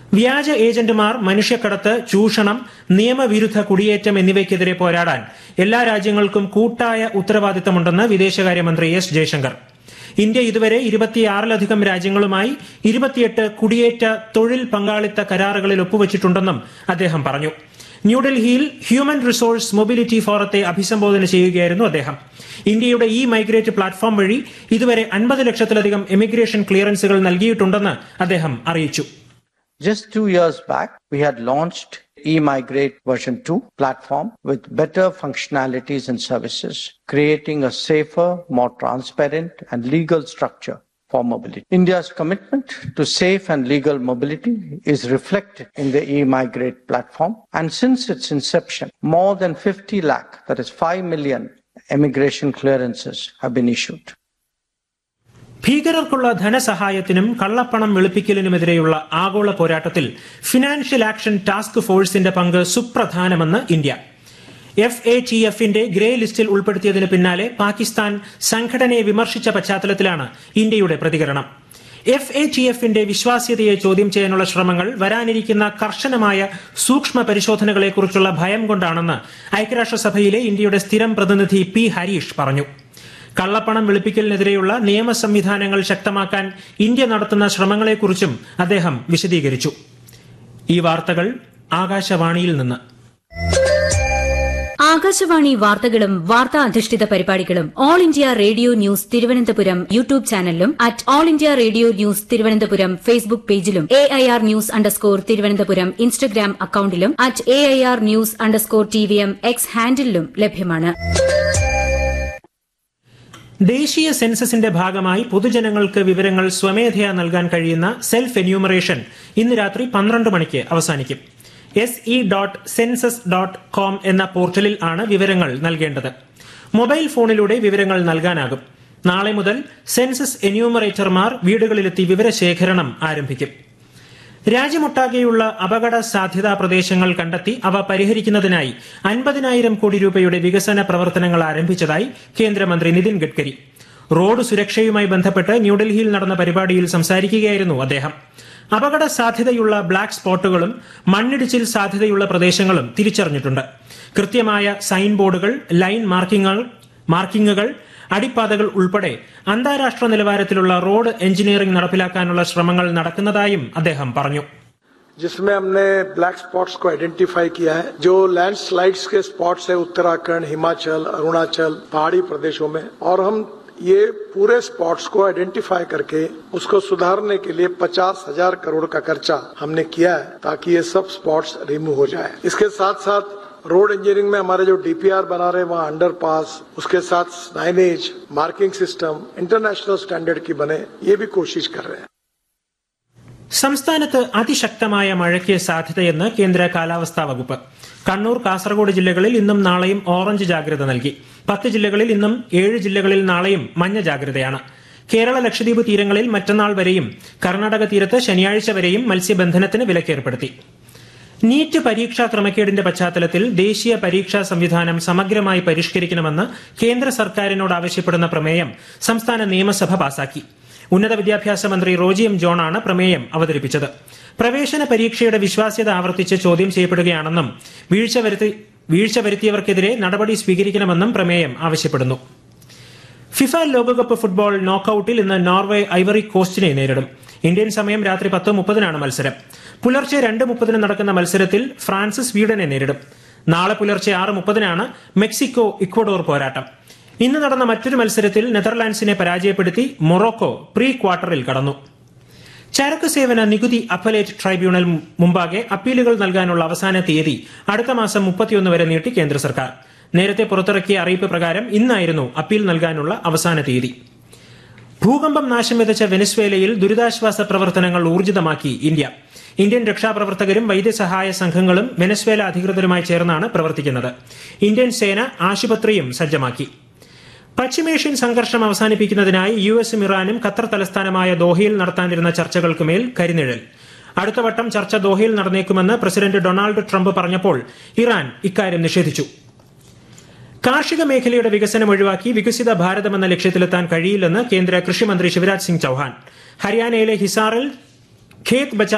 വ്യാജ ഏജന്റുമാർ, മനുഷ്യക്കടത്ത്, ചൂഷണം, നിയമവിരുദ്ധ കുടിയേറ്റം എന്നിവയ്ക്കെതിരെ പോരാടാൻ എല്ലാ രാജ്യങ്ങൾക്കും കൂട്ടായ ഉത്തരവാദിത്തമുണ്ടെന്ന് വിദേശകാര്യമന്ത്രി എസ് ജയശങ്കർ. ഇന്ത്യ ഇതുവരെ 26-ലധികം രാജ്യങ്ങളുമായി 28 കുടിയേറ്റ തൊഴിൽ പങ്കാളിത്ത കരാറുകളിൽ ഒപ്പുവച്ചിട്ടുണ്ടെന്നും അദ്ദേഹം പറഞ്ഞു. ന്യൂഡൽഹിയിൽ ഹ്യൂമൻ റിസോഴ്സ് മൊബിലിറ്റി ഫോറത്തെ അഭിസംബോധന ചെയ്യുകയായിരുന്നു അദ്ദേഹം. ഇന്ത്യയുടെ ഇ മൈഗ്രേറ്റ് പ്ലാറ്റ്ഫോം വഴി ഇതുവരെ 50 ലക്ഷത്തിലധികം എമിഗ്രേഷൻ ക്ലിയറൻസുകൾ നൽകിയിട്ടുണ്ടെന്ന് അദ്ദേഹം അറിയിച്ചു. Just 2 years back, we had launched eMigrate version 2 platform with better functionalities and services, creating a safer, more transparent and legal structure for mobility. India's commitment to safe and legal mobility is reflected in the eMigrate platform, and since its inception, more than 50 lakh, that is 5 million immigration clearances have been issued. ഭീകരർക്കുള്ള ധനസഹായത്തിനും കള്ളപ്പണം വെളുപ്പിക്കലിനുമെതിരെയുള്ള ആഗോള പോരാട്ടത്തിൽ financial action task ഫോഴ്സിന്റെ പങ്ക് സുപ്രധാനമെന്ന് India. FATFന്റെ grey ലിസ്റ്റിൽ ഉൾപ്പെടുത്തിയതിന് പിന്നാലെ പാകിസ്ഥാൻ സംഘടനയെ വിമർശിച്ച പശ്ചാത്തലത്തിലാണ് ഇന്ത്യയുടെ പ്രതികരണം. FATFന്റെ വിശ്വാസ്യതയെ ചോദ്യം ചെയ്യാനുള്ള ശ്രമങ്ങൾ വരാനിരിക്കുന്ന കർശനമായ സൂക്ഷ്മ പരിശോധനകളെക്കുറിച്ചുള്ള ഭയം കൊണ്ടാണെന്ന് ഐക്യരാഷ്ട്രസഭയിലെ ഇന്ത്യയുടെ സ്ഥിരം പ്രതിനിധി P. ഹരീഷ് പറഞ്ഞു. കള്ളപ്പണം വെളുപ്പിക്കലിനെതിരെയുള്ള നിയമ സംവിധാനങ്ങൾ ശക്തമാക്കാൻ ഇന്ത്യ നടത്തുന്ന ശ്രമങ്ങളെക്കുറിച്ചും അദ്ദേഹം വിശദീകരിച്ചു. ഈ വാർത്തകൾ ആകാശവാണിയിൽ നിന്ന്. ആകാശവാണി വാർത്തകളും വാർത്താ അധിഷ്ഠിത പരിപാടികളും all India radio news Thiruvananthapuram YouTube ചാനലിലും all India radio news Thiruvananthapuram Facebook പേജിലും AIR ന്യൂസ് _തിരുവനന്തപുരം ഇൻസ്റ്റഗ്രാം അക്കൌണ്ടിലും AIR ന്യൂസ് _TVM X ഹാൻഡിലും ലഭ്യമാണ്. ദേശീയ സെൻസസിന്റെ ഭാഗമായി പൊതുജനങ്ങൾക്ക് വിവരങ്ങൾ സ്വമേധയാ നൽകാൻ കഴിയുന്ന സെൽഫ് എന്യൂമറേഷൻ ഇന്ന് രാത്രി 12 മണിക്ക് അവസാനിക്കും. se.census.com എന്ന പോർട്ടലിൽ ആണ് വിവരങ്ങൾ നൽകേണ്ടത്. മൊബൈൽ ഫോണിലൂടെ വിവരങ്ങൾ നൽകാനാകും. നാളെ മുതൽ സെൻസസ് എന്യൂമറേറ്റർമാർ വീടുകളിലെത്തി വിവരശേഖരണം ആരംഭിക്കും. രാജ്യമൊട്ടാകെയുള്ള അപകട സാധ്യതാ പ്രദേശങ്ങൾ കണ്ടെത്തി അവ പരിഹരിക്കുന്നതിനായി 50,000 കോടി രൂപയുടെ വികസന പ്രവർത്തനങ്ങൾ ആരംഭിച്ചതായി കേന്ദ്രമന്ത്രി നിതിൻ ഗഡ്കരി. റോഡ് സുരക്ഷയുമായി ബന്ധപ്പെട്ട് ന്യൂഡൽഹിയിൽ നടന്ന പരിപാടിയിൽ സംസാരിക്കുകയായിരുന്നു അദ്ദേഹം. അപകട സാധ്യതയുള്ള ബ്ലാക്ക് സ്പോട്ടുകളും മണ്ണിടിച്ചിൽ സാധ്യതയുള്ള പ്രദേശങ്ങളും തിരിച്ചറിഞ്ഞിട്ടുണ്ട്. കൃത്യമായ സൈൻ ബോർഡുകൾ, ലൈൻ മാർക്കിങ്ങുകൾ, അടിപ്പാതകൾ ഉൾപ്പെടെ അന്താരാഷ്ട്ര നിലവാരത്തിലുള്ള റോഡ് എഞ്ചിനീയറിംഗ് നടപ്പിലാക്കാനുള്ള ശ്രമങ്ങൾ നടക്കുന്നതായും അദ്ദേഹം പറഞ്ഞു. जिसमें हमने ब्लैक स्पॉट्स को आइडेंटिफाई किया है. जो लैंडस्लाइड्स के स्पॉट्स है उत्तराखंड, हिमाचल, अरुणाचल, पहाड़ी प्रदेशों में, और हम ये पूरे स्पॉट्स को आइडेंटिफाई करके उसको सुधारने के लिए 50,000 करोड़ का खर्चा हमने किया है ताकि ये सब स्पॉट्स रिमूव हो जाए. इसके साथ साथ रोड इंजीनियरिंग में हमारे जो DPR बना रहे हैं वहाँ अंडरपास, उसके साथ signage, marking system international standard की बने, ये भी कोशिश कर रहे हैं. സംസ്ഥാനത്ത് അതിശക്തമായ മഴയ്ക്ക് സാധ്യതയെന്ന് കേന്ദ്ര കാലാവസ്ഥാ വകുപ്പ്. കണ്ണൂർ, കാസർഗോഡ് ജില്ലകളിൽ ഇന്നും നാളെയും ഓറഞ്ച് ജാഗ്രത നൽകി. 10 ജില്ലകളിൽ ഇന്നും 7 ജില്ലകളിൽ നാളെയും മഞ്ഞ ജാഗ്രതയാണ്. കേരള ലക്ഷദ്വീപ് തീരങ്ങളിൽ മറ്റന്നാൾ വരെയും കർണാടക തീരത്ത് ശനിയാഴ്ച വരെയും മത്സ്യബന്ധനത്തിന് വിലക്കേർപ്പെടുത്തി. നീറ്റ് പരീക്ഷാ ക്രമക്കേടിന്റെ പശ്ചാത്തലത്തിൽ ദേശീയ പരീക്ഷാ സംവിധാനം സമഗ്രമായി പരിഷ്കരിക്കണമെന്ന് കേന്ദ്ര സർക്കാരിനോട് ആവശ്യപ്പെടുന്ന പ്രമേയം സംസ്ഥാന നിയമസഭ പാസാക്കി. ഉന്നത വിദ്യാഭ്യാസ മന്ത്രി റോജി എം ജോണാണ് പ്രമേയം അവതരിപ്പിച്ചത്. പ്രവേശന പരീക്ഷയുടെ വിശ്വാസ്യത ആവർത്തിച്ച് ചോദ്യം ചെയ്യപ്പെടുകയാണെന്നും വീഴ്ച വരുത്തിയവർക്കെതിരെ നടപടി സ്വീകരിക്കണമെന്നും പ്രമേയം ആവശ്യപ്പെടുന്നു. ഫിഫ ലോകകപ്പ് ഫുട്ബോൾ നോക്കൌട്ടിൽ ഇന്ന് നോർവേ ഐവറി കോസ്റ്റിനെ നേരിടും. ഇന്ത്യൻ സമയം രാത്രി 10:30 മത്സരം. പുലർച്ചെ 2:30 നടക്കുന്ന മത്സരത്തിൽ ഫ്രാൻസ് സ്വീഡനെ നേരിടും. നാളെ പുലർച്ചെ 6:30 മെക്സിക്കോ ഇക്വഡോർ പോരാട്ടം. ഇന്ന് നടന്ന മറ്റൊരു മത്സരത്തിൽ നെതർലാൻഡ്സിനെ പരാജയപ്പെടുത്തി മൊറോക്കോ പ്രീ ക്വാർട്ടറിൽ കടന്നു. ചരക്ക് സേവന നികുതി അപ്പലേറ്റ് ട്രൈബ്യൂണൽ മുമ്പാകെ അപ്പീലുകൾ നൽകാനുള്ള അവസാന തീയതി അടുത്ത മാസം 31 വരെ നീട്ടി കേന്ദ്ര സർക്കാർ. നേരത്തെ പുറത്തിറക്കിയ അറിയിപ്പ് പ്രകാരം ഇന്നായിരുന്നു അപ്പീൽ നൽകാനുള്ള അവസാന തീയതി. ഭൂകമ്പം നാശം വിതച്ച വെനസ്വേലയിൽ ദുരിതാശ്വാസ പ്രവർത്തനങ്ങൾ ഊർജിതമാക്കി ഇന്ത്യ. ഇന്ത്യൻ രക്ഷാപ്രവർത്തകരും വൈദ്യസഹായ സംഘങ്ങളും വെനസ്വേല അധികൃതരുമായി ചേർന്നാണ് പ്രവർത്തിക്കുന്നത്. ഇന്ത്യൻ സേന ആശുപത്രിയും സജ്ജമാക്കി. പശ്ചിമേഷ്യൻ സംഘർഷം അവസാനിപ്പിക്കുന്നതിനായി US-ഉം ഇറാനും ഖത്തർ തലസ്ഥാനമായ ദോഹയിൽ നടത്താനിരുന്ന ചർച്ചകൾക്ക് മേൽ കരിനിഴൽ. അടുത്ത വട്ടം ചർച്ച ദോഹയിൽ നടന്നേക്കുമെന്ന് പ്രസിഡന്റ് ഡൊണാൾഡ് ട്രംപ് പറഞ്ഞപ്പോൾ ഇറാൻ ഇക്കാര്യം നിഷേധിച്ചു. കാർഷിക മേഖലയുടെ വികസനം ഒഴിവാക്കി വികസിത ഭാരതമെന്ന ലക്ഷ്യത്തിലെത്താൻ കഴിയില്ലെന്ന് കേന്ദ്ര കൃഷിമന്ത്രി ശിവരാജ് സിംഗ് ചൌഹാൻ. ഹരിയാനയിലെ ഹിസാറിൽ ഖേത് ബച്ചാവ്